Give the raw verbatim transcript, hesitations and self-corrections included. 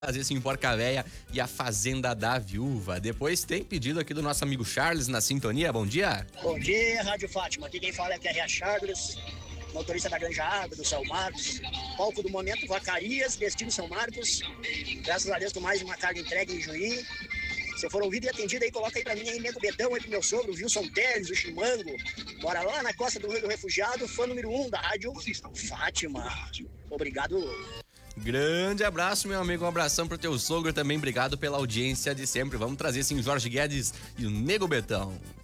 Fazer esse em Porca Véia e a Fazenda da Viúva. Depois tem pedido aqui do nosso amigo Charles na sintonia. Bom dia. Bom dia, Rádio Fátima. Aqui quem fala é a Charles, motorista da Granja Água, do São Marcos. Palco do momento, Vacarias, destino São Marcos. Graças a Deus, com mais uma carga entregue em Juí. Se eu for ouvido e atendido aí, coloca aí pra mim aí, Nego Betão, aí pro meu sogro, o Wilson Teles, o Chimango. Bora lá na costa do Rio do Refugiado, fã número um da Rádio Fátima. Obrigado. Grande abraço, meu amigo. Um abração pro teu sogro também. Obrigado pela audiência de sempre. Vamos trazer sim Jorge Guedes e o Nego Betão.